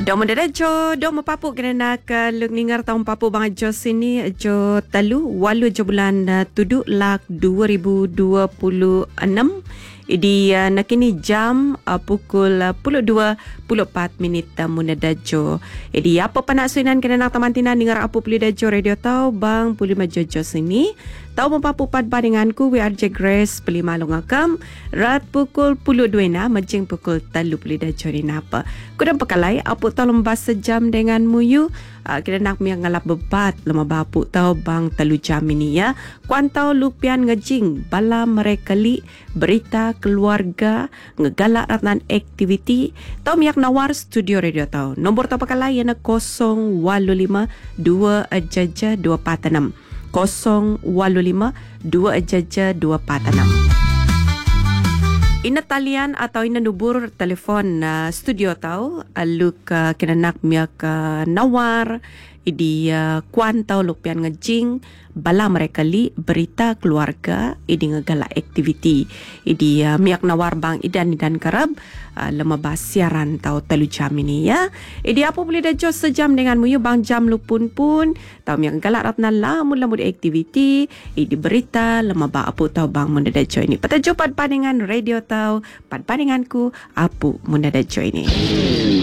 Domo dadajo, domo papu kena nak lengingar tahun papu bang jo sini jo talu walu jo bulan tuduk lak 2026. Idi nakini jam pukul 12.4 minit muna dajo. Idi apa panaksuinan kena nak tamantina dengar apa puli dajo radio tau bang puli majojo sini. Tau mempapu pad baringanku WRJ Grace peli malung akam rat pukul 12 na majing pukul 3 puli dajo ni napa. Kudang pekalai apa tau lembas sejam dengan muyu kena nak miang ngalap bebat lama bapu tau bang 3 jam ini ya. Kuantau lupian ngejing bala mereka li berita keluarga ngegalak ratan aktiviti tau miak nawar studio radio tau. Nombor tau pekalai yana 085 2 jaja 246 085 2 jaja 246. Ina talian atau ina nubur telefon studio tau aluk kena nak miak nawar idi kuan tau lupian ngejing bala mereka li berita keluarga idi ngegalak aktiviti idi miak nawar bang idan karab lama bas siaran tau 3 jam ini ya. Idi apa boleh dajo sejam dengan muyu bang jam lupun pun tau miak galak ratna lamun aktiviti idi berita lama ba apu tau bang munda dajo ini. Patajo pad dengan radio tau pad paninganku apu munda dajo ini.